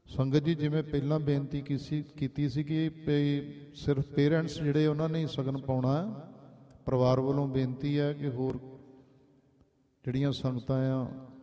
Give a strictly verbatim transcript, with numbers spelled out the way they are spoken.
ਸੰਗਤ ਜੀ, ਜਿਵੇਂ ਪਹਿਲਾਂ ਬੇਨਤੀ ਕੀਤੀ ਕੀਤੀ ਸੀ ਕਿ ਸਿਰਫ ਪੇਰੈਂਟਸ ਜਿਹੜੇ ਉਹਨਾਂ ਨੇ ਸ਼ਗਨ ਪਾਉਣਾ, ਪਰਿਵਾਰ ਵੱਲੋਂ ਬੇਨਤੀ ਹੈ ਕਿ ਹੋਰ ਜਿਹੜੀਆਂ ਸੰਗਤਾਂ ਆ